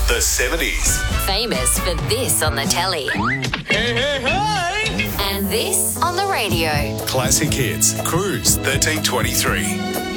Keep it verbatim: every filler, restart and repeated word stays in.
The seventies. Famous for this on the telly. Hey, hey, hey! And this on the radio. Classic hits. Cruise thirteen twenty-three.